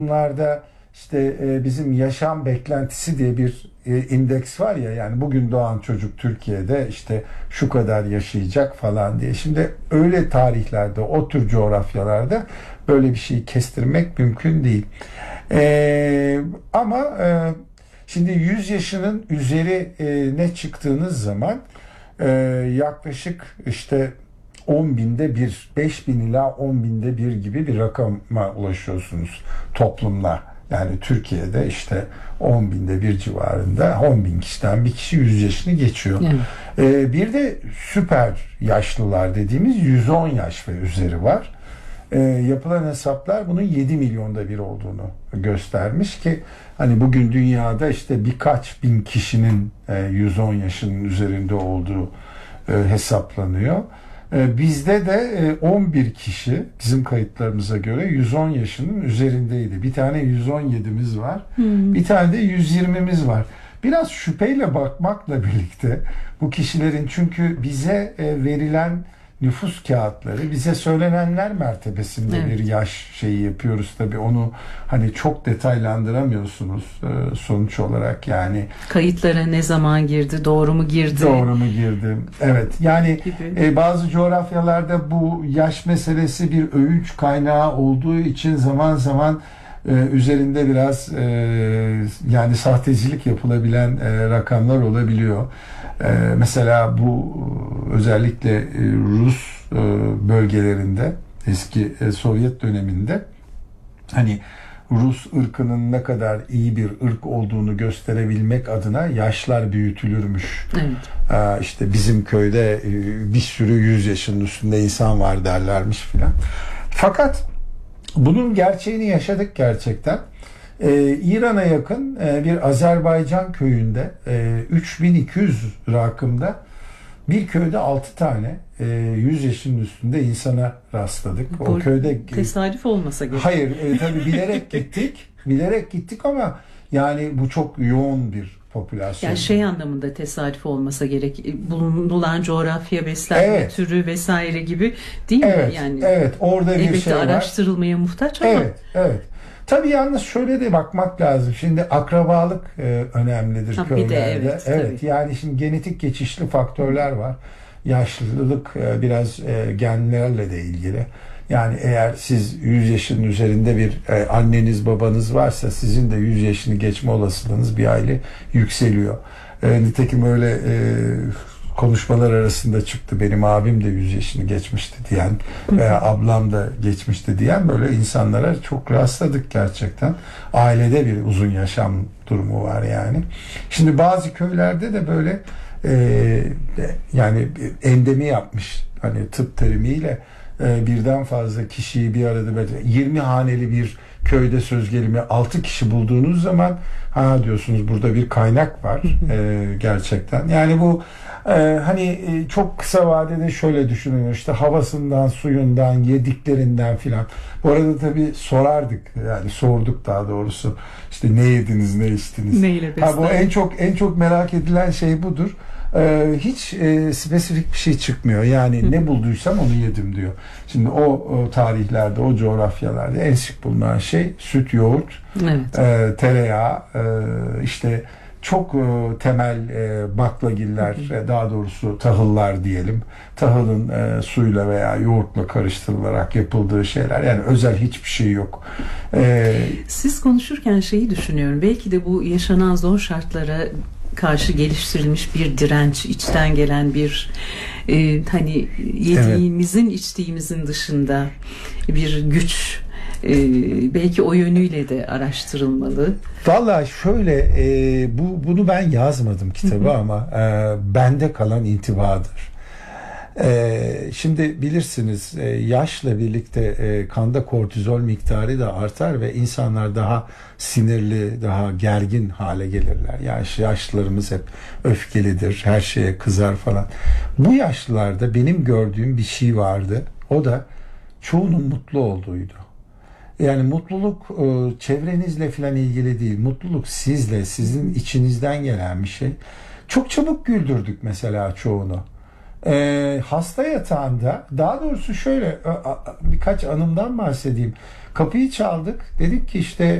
Bunlarda işte bizim yaşam beklentisi diye bir indeks var ya, yani bugün doğan çocuk Türkiye'de işte şu kadar yaşayacak falan diye. Şimdi öyle tarihlerde, o tür coğrafyalarda böyle bir şeyi kestirmek mümkün değil. Ama şimdi 100 yaşının üzeri ne çıktığınız zaman e, yaklaşık işte 10 binde bir, 5 bin ila 10 binde bir gibi bir rakama ulaşıyorsunuz toplumla. Yani Türkiye'de işte 10 binde bir civarında, 10 bin kişiden bir kişi 100 yaşını geçiyor. Evet. Bir de süper yaşlılar dediğimiz 110 yaş ve üzeri var. Yapılan hesaplar bunun 7 milyonda bir olduğunu göstermiş ki hani bugün dünyada işte birkaç bin kişinin 110 yaşının üzerinde olduğu hesaplanıyor. Bizde de 11 kişi bizim kayıtlarımıza göre 110 yaşının üzerindeydi. Bir tane 117'miz var. Bir tane de 120'miz var. Biraz şüpheyle bakmakla birlikte bu kişilerin, çünkü bize verilen nüfus kağıtları, bize söylenenler mertebesinde Evet. bir yaş şeyi yapıyoruz. Tabii onu hani çok detaylandıramıyorsunuz sonuç olarak, yani Kayıtlara ne zaman girdi, doğru mu girdi doğru mu girdim? Evet. Yani gibi. bazı coğrafyalarda bu yaş meselesi bir övünç kaynağı olduğu için zaman zaman üzerinde biraz yani sahtecilik yapılabilen rakamlar olabiliyor. Mesela bu özellikle Rus bölgelerinde, eski Sovyet döneminde hani Rus ırkının ne kadar iyi bir ırk olduğunu gösterebilmek adına yaşlar büyütülürmüş. Evet. İşte bizim köyde bir sürü 100 yaşının üstünde insan var derlermiş filan. Fakat bunun gerçeğini yaşadık gerçekten. İran'a yakın bir Azerbaycan köyünde 3200 rakımda bir köyde 6 tane 100 yaşının üstünde insana rastladık. O köyde tesadüf olmasa gerek. hayır, tabii bilerek gittik. Bilerek gittik ama yani bu çok yoğun bir popülasyon. Yani şey anlamında tesadüf olmasa gerek. Bulunulan coğrafya, beslenme Evet. türü vesaire gibi değil Evet, mi? Yani evet, orada bir elbette şey var. araştırılmaya muhtaç ama Evet, evet. Tabii yalnız şöyle de bakmak lazım. Şimdi akrabalık önemlidir Ha, bir köylerde. de evet, tabii. Yani şimdi genetik geçişli faktörler var. Yaşlılık biraz genlerle de ilgili. Yani eğer siz 100 yaşının üzerinde bir anneniz babanız varsa sizin de 100 yaşını geçme olasılığınız bir aile yükseliyor. Nitekim öyle konuşmalar arasında çıktı. Benim abim de 100 yaşını geçmişti diyen veya ablam da geçmişti diyen böyle insanlara çok rastladık gerçekten. Ailede bir uzun yaşam durumu var yani. Şimdi bazı köylerde de böyle yani endemi yapmış, hani tıp terimiyle birden fazla kişiyi bir arada, böyle 20 haneli bir köyde söz gelimi 6 kişi bulduğunuz zaman ha diyorsunuz, burada bir kaynak var gerçekten. Yani bu hani çok kısa vadede şöyle düşünün, işte havasından, suyundan, yediklerinden filan. Bu arada tabii sorardık, yani sorduk daha doğrusu, işte ne yediniz, ne içtiniz. neyle Ha, bu beslenmek? en çok merak edilen şey budur. Hiç spesifik bir şey çıkmıyor. Yani ne bulduysam onu yedim diyor. Şimdi o tarihlerde, o coğrafyalarda en sık bulunan şey süt, yoğurt, Evet. tereyağı, işte çok temel baklagiller, daha doğrusu tahıllar diyelim. Tahılın suyla veya yoğurtla karıştırılarak yapıldığı şeyler. Yani özel hiçbir şey yok. Siz konuşurken şeyi düşünüyorum. Belki de bu yaşanan zor şartlara karşı geliştirilmiş bir direnç, içten gelen bir hani yediğimizin, içtiğimizin dışında bir güç, belki o yönüyle de araştırılmalı. Vallahi şöyle, bunu ben yazmadım kitabı ama bende kalan intibadır. Şimdi bilirsiniz, yaşla birlikte kanda kortizol miktarı da artar ve insanlar daha sinirli, daha gergin hale gelirler. Yani yaşlılarımız hep öfkelidir, her şeye kızar falan. Bu yaşlılarda benim gördüğüm bir şey vardı. O da çoğunun mutlu olduğuydu. Yani mutluluk çevrenizle falan ilgili değil. Mutluluk sizle, sizin içinizden gelen bir şey. Çok çabuk güldürdük mesela çoğunu. Hasta yatağında, daha doğrusu şöyle birkaç anımdan bahsedeyim. Kapıyı çaldık. Dedik ki işte